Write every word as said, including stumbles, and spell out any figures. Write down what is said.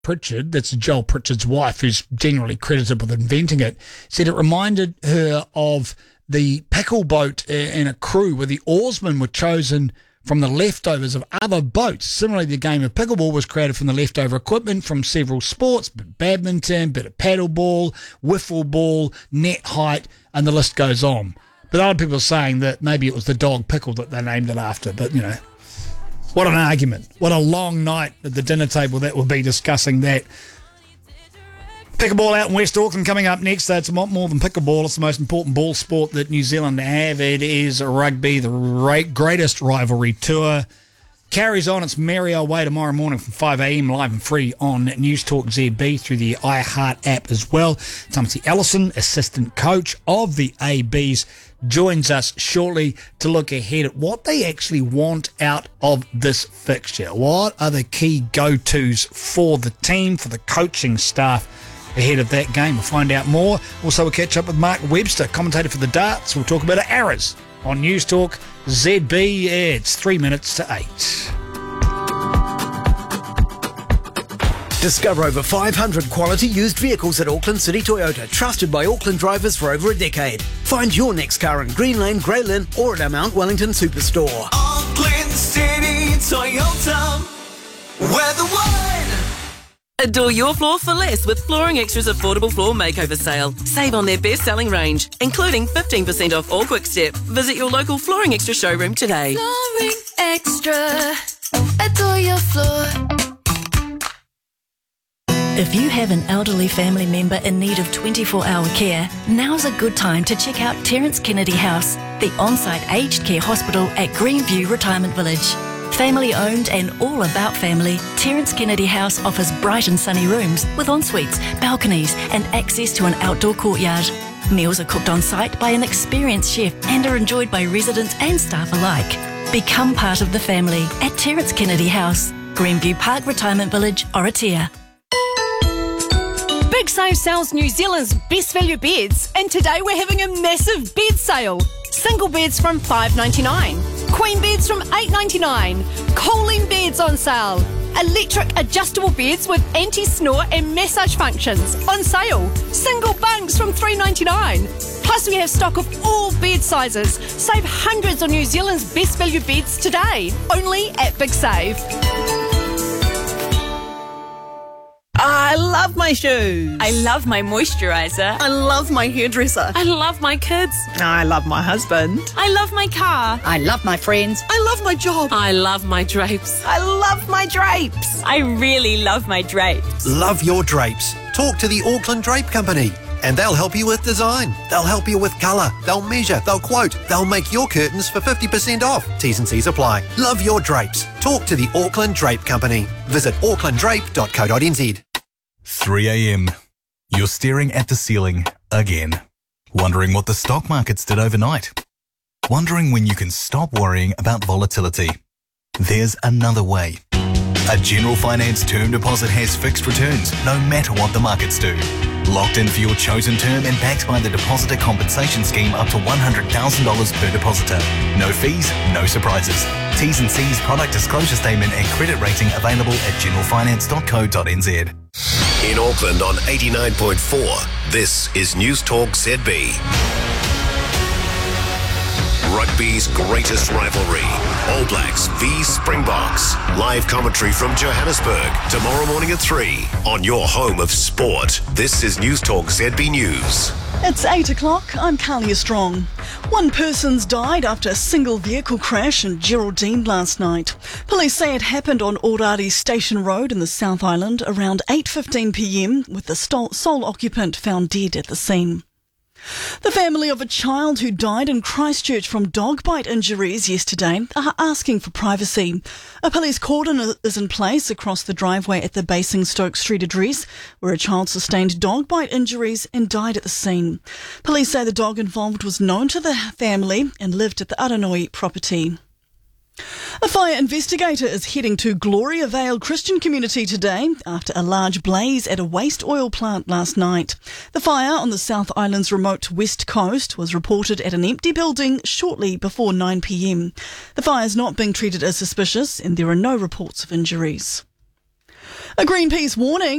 Pritchard, that's Joel Pritchard's wife, who's generally credited with inventing it, said it reminded her of the pickle boat and a crew where the oarsmen were chosen from the leftovers of other boats. Similarly, the game of pickleball was created from the leftover equipment from several sports, badminton, bit of paddleball, wiffle ball, net height, and the list goes on. But other people are saying that maybe it was the dog Pickle that they named it after. But, you know, what an argument. What a long night at the dinner table that will be discussing that. Pickleball out in West Auckland coming up next. It's a lot more than pickleball. It's the most important ball sport that New Zealand have. It is rugby, the ra- greatest rivalry tour. Carries on its merry old way tomorrow morning from five a.m. live and free on News Talk Z B through the iHeart app as well. Timothy Ellison, assistant coach of the A Bs, joins us shortly to look ahead at what they actually want out of this fixture. What are the key go-tos for the team, for the coaching staff ahead of that game? We'll find out more. Also, we'll catch up with Mark Webster, commentator for the Darts. We'll talk about errors on News Talk Z B. It's three minutes to eight. Discover over five hundred quality used vehicles at Auckland City Toyota, trusted by Auckland drivers for over a decade. Find your next car in Green Lane, Grey Lynn, or at our Mount Wellington Superstore. Auckland City Toyota, we're the one. Adore your floor for less with Flooring Extra's affordable floor makeover sale. Save on their best-selling range, including fifteen percent off all Quick Step. Visit your local Flooring Extra showroom today. Flooring Extra, adore your floor. If you have an elderly family member in need of twenty-four hour care, now's a good time to check out Terence Kennedy House, the on-site aged care hospital at Greenview Retirement Village. Family owned and all about family, Terence Kennedy House offers bright and sunny rooms with en-suites, balconies and access to an outdoor courtyard. Meals are cooked on site by an experienced chef and are enjoyed by residents and staff alike. Become part of the family at Terence Kennedy House, Greenview Park Retirement Village, Oratia. Big Save sells New Zealand's best value beds, and today we're having a massive bed sale. Single beds from five dollars ninety-nine, queen beds from eight dollars ninety-nine, Colleen beds on sale, electric adjustable beds with anti-snore and massage functions on sale, single bunks from three dollars ninety-nine. Plus we have stock of all bed sizes. Save hundreds on New Zealand's best value beds today, only at Big Save. I love my shoes. I love my moisturiser. I love my hairdresser. I love my kids. I love my husband. I love my car. I love my friends. I love my job. I love my drapes. I love my drapes. I really love my drapes. Love your drapes. Talk to the Auckland Drape Company and they'll help you with design. They'll help you with colour. They'll measure. They'll quote. They'll make your curtains for fifty percent off. T's and C's apply. Love your drapes. Talk to the Auckland Drape Company. Visit auckland drape dot co dot n z. three a.m. You're staring at the ceiling again. Wondering what the stock markets did overnight. Wondering when you can stop worrying about volatility. There's another way. A General Finance term deposit has fixed returns no matter what the markets do. Locked in for your chosen term and backed by the Depositor Compensation Scheme up to one hundred thousand dollars per depositor. No fees, no surprises. T's and C's, product disclosure statement and credit rating available at general finance dot co dot n z. In Auckland on eighty-nine point four, this is News Talk Z B. Rugby's greatest rivalry, All Blacks v Springboks. Live commentary from Johannesburg, tomorrow morning at three on your home of sport. This is News Talk Z B News. It's eight o'clock, I'm Carlia Strong. One person's died after a single vehicle crash in Geraldine last night. Police say it happened on Orari Station Road in the South Island around eight fifteen p m, with the sole occupant found dead at the scene. The family of a child who died in Christchurch from dog bite injuries yesterday are asking for privacy. A police cordon is in place across the driveway at the Basingstoke Street address, where a child sustained dog bite injuries and died at the scene. Police say the dog involved was known to the family and lived at the Aranoi property. A fire investigator is heading to Gloria Vale Christian Community today after a large blaze at a waste oil plant last night. The fire on the South Island's remote west coast was reported at an empty building shortly before nine p m. The fire is not being treated as suspicious and there are no reports of injuries. A Greenpeace warning.